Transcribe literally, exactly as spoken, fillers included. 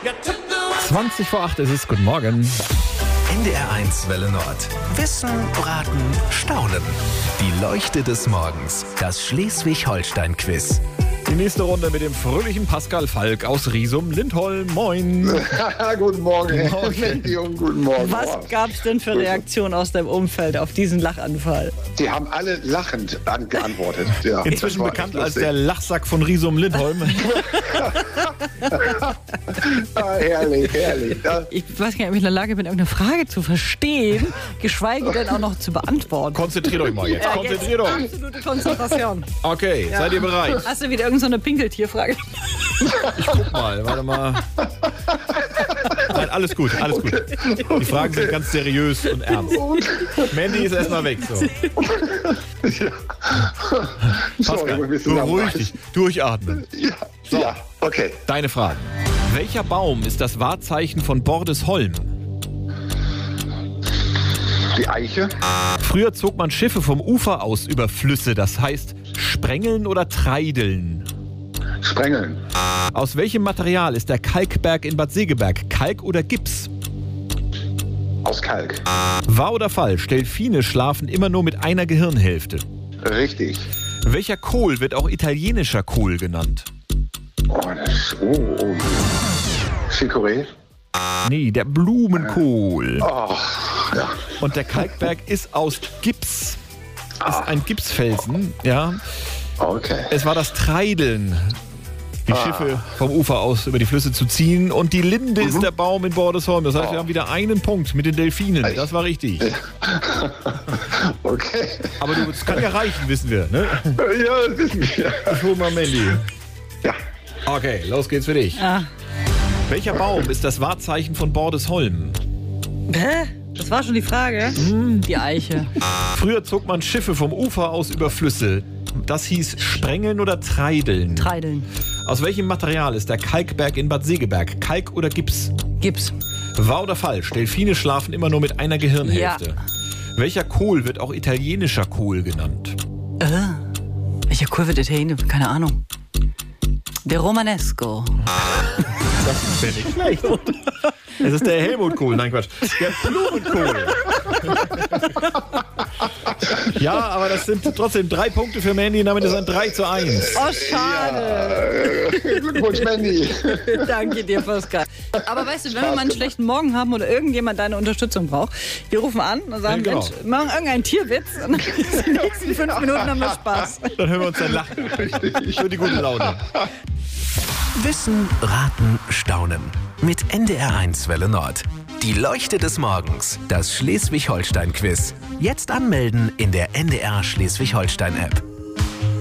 zwanzig vor acht ist es. Guten Morgen. N D R eins Welle Nord. Wissen, raten, staunen. Die Leuchte des Morgens. Das Schleswig-Holstein-Quiz. Die nächste Runde mit dem fröhlichen Pascal Falk aus Riesum-Lindholm. Moin. Guten Morgen, Herr Morgen. Fendi, und guten Morgen. Was gab's denn für Reaktionen aus deinem Umfeld auf diesen Lachanfall? Die haben alle lachend an geantwortet. Ja, Inzwischen das war bekannt echt als lustig. der Lachsack von Riesum-Lindholm. Ah, herrlich, herrlich. Ja. Ich weiß gar nicht, ob ich in der Lage bin, irgendeine Frage zu verstehen, geschweige denn auch noch zu beantworten. Konzentriert euch mal jetzt. Konzentriert Jetzt euch. absolute Konzentration. Okay, Ja. seid ihr bereit? Hast du wieder irgendeine so eine Pinkeltierfrage? Ich guck mal, warte mal. Nein, alles gut, alles gut. Die Fragen sind ganz seriös und ernst. Mandy ist erstmal weg. So. Sorry, Pascal, wir wissen beruhig noch dich, durchatmen. Ja, ja, okay. Deine Fragen. Welcher Baum ist das Wahrzeichen von Bordesholm? Die Eiche, Früher zog man Schiffe vom Ufer aus über Flüsse, das heißt sprengeln oder treideln. Sprengeln, Aus welchem Material ist der Kalkberg in Bad Segeberg? Kalk oder Gips? aus Kalk. Wahr oder falsch? Delfine schlafen immer nur mit einer Gehirnhälfte. Richtig. Welcher Kohl wird auch italienischer Kohl genannt? Oh, das, oh, oh. Chicorée. Nee, der Blumenkohl. Oh, ja. Und der Kalkberg ist aus Gips. Ist ein Gipsfelsen, ja. Okay. Es war das Treideln, die Schiffe vom Ufer aus über die Flüsse zu ziehen. Und die Linde ist der Baum in Bordesholm. Das heißt, wir haben wieder einen Punkt mit den Delfinen. Das war richtig. Okay. Aber du, das kann ja reichen, wissen wir. Ne? Ja, das wissen wir. Ich hol mal Mandy. Ja. Okay, los geht's für dich. Ah. Welcher Baum ist das Wahrzeichen von Bordesholm? Hä? Das war schon die Frage? Die Eiche. Früher zog man Schiffe vom Ufer aus über Flüsse. Das hieß sprengeln oder treideln. Treideln. Aus welchem Material ist der Kalkberg in Bad Segeberg? Kalk oder Gips? Gips. Wahr oder falsch? Delfine schlafen immer nur mit einer Gehirnhälfte. Ja. Welcher Kohl wird auch italienischer Kohl genannt? Äh, welcher Kohl wird Italien? Keine Ahnung. Der Romanesco. Das wäre nicht schlecht. Es ist der Helmut-Kohl. Nein, Quatsch. Der Blumenkohl. Ja, aber das sind trotzdem drei Punkte für Mandy und damit ist ein drei zu eins. Oh, schade. Äh, Glückwunsch, Mandy. Danke dir, Pascal. Aber weißt du, wenn wir mal einen schlechten Morgen haben oder irgendjemand deine Unterstützung braucht, wir rufen an und sagen, Ja, genau. Mensch, machen irgendeinen Tierwitz und dann die nächsten fünf Minuten haben wir Spaß. Dann hören wir uns dann lachen. Für die gute Laune. Wissen, raten, staunen. Mit N D R eins Welle Nord. Die Leuchte des Morgens. Das Schleswig-Holstein-Quiz. Jetzt anmelden in der N D R Schleswig-Holstein-App.